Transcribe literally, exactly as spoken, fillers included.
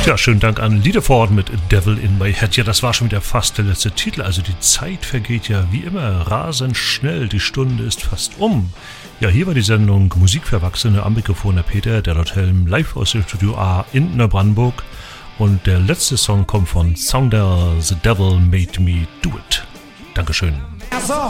Ja, schönen Dank an Liederford mit Devil in My Head. Ja, das war schon wieder fast der letzte Titel. Also die Zeit vergeht ja wie immer rasend schnell. Die Stunde ist fast um. Ja, hier war die Sendung Musik für Erwachsene. Am Mikrofon der Peter, der Lord Helm, live aus dem Studio A in Neubrandenburg. Und der letzte Song kommt von Sounder, The Devil Made Me Do It. Dankeschön.